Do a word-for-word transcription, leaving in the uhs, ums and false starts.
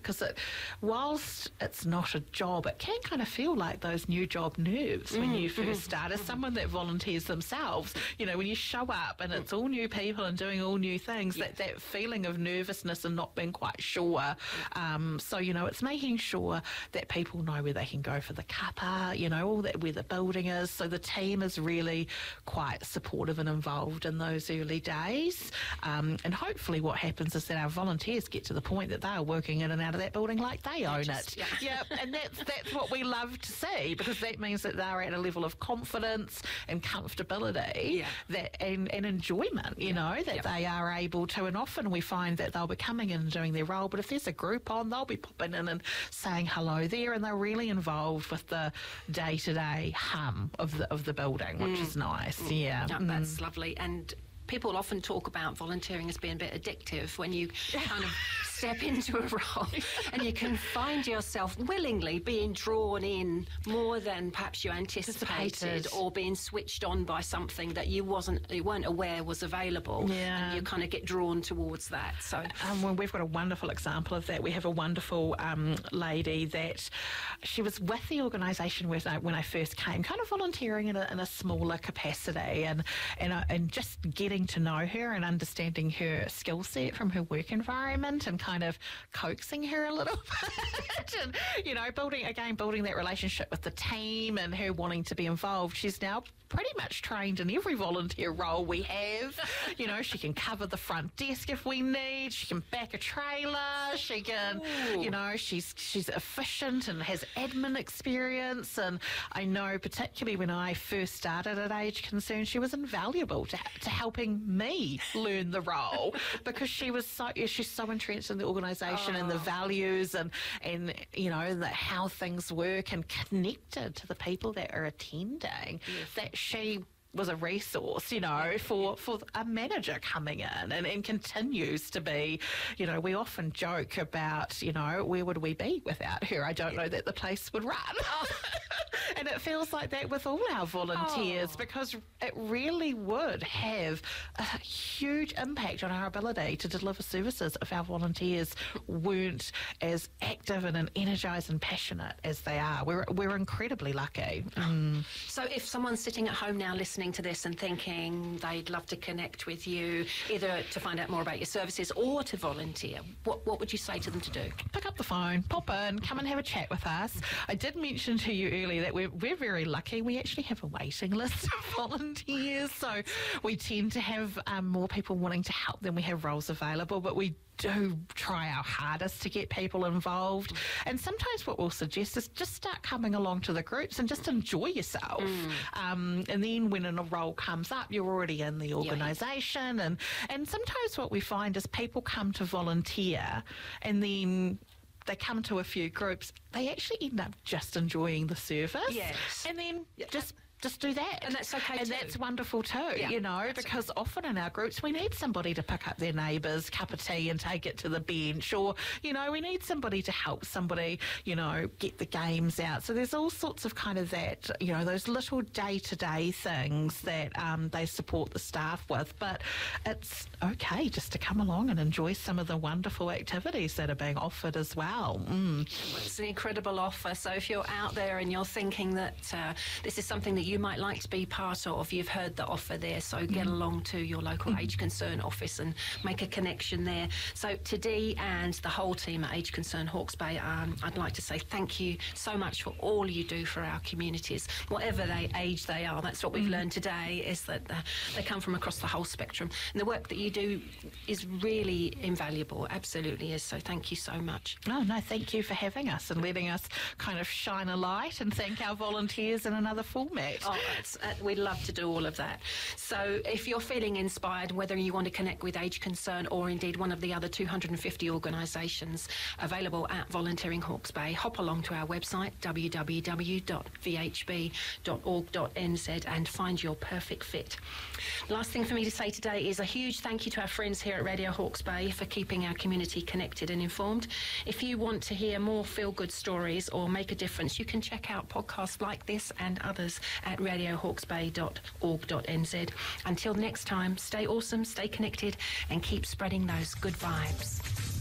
because it, whilst it's not a job, it can kind of feel like those new job nerves when mm, you first mm, start. As someone that volunteers themselves, you know, when you show up and it's all new people and doing all new things, yes. that, that feeling of nervousness and not being quite sure. Um, so, you know, it's making sure that people know where they can go for the cuppa, you know, all that, where the building is. So the team is really quite supportive and involved in those early days. Um, and hopefully what happens is that our volunteers get to the point that they are working in and out of that building like they own just, it. Yeah. yeah, and that's that's what we love to see, because that means that they're at a level of confidence and comfortability yeah. that and, and enjoyment, you yeah. know, that yeah. they are able to. And often we find that they'll be coming in and doing their role, but if there's a group on, they'll be popping in and saying hello there, and they're really involved with the day-to-day hum of the of the building, which mm. is nice. Mm. Yeah, no, that's mm. lovely. And people often talk about volunteering as being a bit addictive when you kind of step into a role and you can find yourself willingly being drawn in more than perhaps you anticipated, or being switched on by something that you wasn't you weren't aware was available. Yeah. And you kind of get drawn towards that. So um, well, we've got a wonderful example of that. We have a wonderful um, lady that she was with the organisation when I, when I first came, kind of volunteering in a, in a smaller capacity, and and, uh, and just getting to know her and understanding her skill set from her work environment, and kind of coaxing her a little bit and, you know, building again building that relationship with the team, and her wanting to be involved. She's now pretty much trained in every volunteer role we have. You know, she can cover the front desk if we need, she can back a trailer, she can Ooh. you know, she's she's efficient and has admin experience. And I know particularly when I first started at Age Concern, she was invaluable to, to helping me learn the role, because she was so she's so entrenched in the organisation oh. and the values and and you know the, how things work, and connected to the people that are attending, yes. that she was a resource, you know, for, for a manager coming in, and, and continues to be. You know, we often joke about, you know, where would we be without her? I don't know that the place would run. Oh. And it feels like that with all our volunteers, oh. because it really would have a huge impact on our ability to deliver services if our volunteers weren't as active and, and energised and passionate as they are. We're, we're incredibly lucky. Mm. So if someone's sitting at home now listening to this and thinking they'd love to connect with you, either to find out more about your services or to volunteer, what, what would you say to them to do? Pick up the phone, pop in, come and have a chat with us. I did mention to you earlier that we're, we're very lucky. We actually have a waiting list of volunteers, so we tend to have um, more people wanting to help than we have roles available, but we do try our hardest to get people involved. And sometimes what we'll suggest is just start coming along to the groups and just enjoy yourself. Mm. Um, and then when a role comes up, you're already in the organisation. Yeah. And, and sometimes what we find is people come to volunteer, and then they come to a few groups, they actually end up just enjoying the service. Yes. And then yeah. just... just do that. And that's okay and too. that's wonderful too, yeah, you know, because okay. often in our groups we need somebody to pick up their neighbour's cup of tea and take it to the bench, or, you know, we need somebody to help somebody, you know, get the games out. So there's all sorts of kind of that, you know, those little day-to-day things that um, they support the staff with. But it's okay just to come along and enjoy some of the wonderful activities that are being offered as well. Mm. It's an incredible offer. So if you're out there and you're thinking that uh, this is something that you might like to be part of, you've heard the offer there, so get mm. along to your local mm. Age Concern office and make a connection there. So to Dee and the whole team at Age Concern Hawke's Bay, um, I'd like to say thank you so much for all you do for our communities, whatever they age they are. That's what we've mm. learned today, is that uh, they come from across the whole spectrum, and the work that you do is really invaluable, absolutely is. So thank you so much. Oh no, thank you for having us and letting us kind of shine a light and thank our volunteers in another format. Oh, it's, uh, we'd love to do all of that. So if you're feeling inspired, whether you want to connect with Age Concern or indeed one of the other two hundred fifty organisations available at Volunteering Hawke's Bay, hop along to our website w w w dot v h b dot org dot n z and find your perfect fit. Last thing for me to say today is a huge thank you to our friends here at Radio Hawke's Bay for keeping our community connected and informed. If you want to hear more feel-good stories or make a difference, you can check out podcasts like this and others at radio hawke's bay dot org dot n z. Until next time, stay awesome, stay connected, and keep spreading those good vibes.